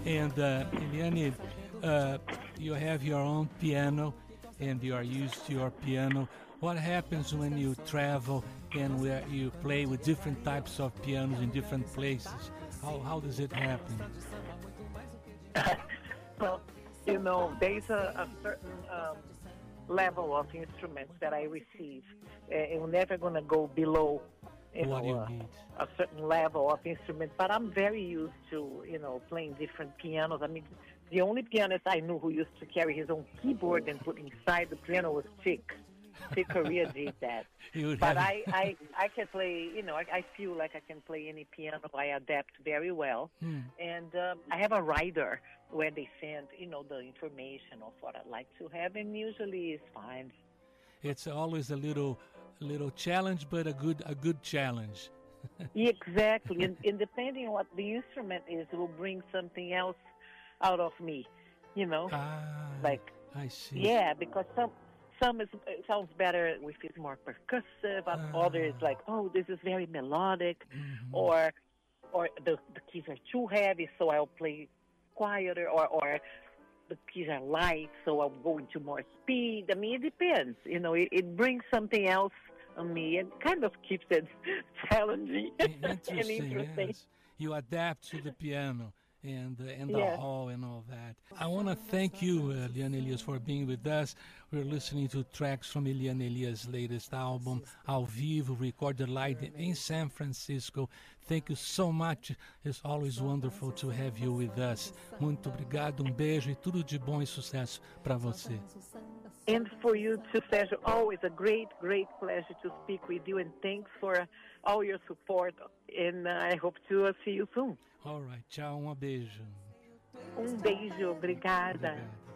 And Eliane, you have your own piano and you are used to your piano. What happens when you travel and where you play with different types of pianos in different places? How does it happen? Well, there is a certain level of instruments that I receive. I'm never going to go below a certain level of instrument, but I'm very used to, playing different pianos. I mean, the only pianist I knew who used to carry his own keyboard and put inside the piano was Chick. Chick Corea did that. But I can play, I feel like I can play any piano. I adapt very well. And I have a writer where they send, the information of what I'd like to have, and usually it's fine. It's always a little challenge, but a good challenge. Exactly. And depending on what the instrument is, it will bring something else out of me, like, I see. Yeah, because some it sounds better if it's more percussive, and others like, oh, this is very melodic, or the keys are too heavy, so I'll play quieter, or the keys are light, so I'll go into more speed. I mean, it depends. It brings something else on me and kind of keeps it challenging and interesting. Yes. You adapt to the piano and the hall and all that. I want to thank you, Eliane Elias, for being with us. We're listening to tracks from Eliane Elias' latest album, Ao Vivo, recorded live in San Francisco. Thank you so much. It's always wonderful to have you with us. Muito obrigado, beijo e tudo de bom e sucesso para você. And for you too, Sérgio, always a great, great pleasure to speak with you, and thanks for all your support, and I hope to see you soon. All right, tchau, beijo. Beijo, obrigada. Obrigado.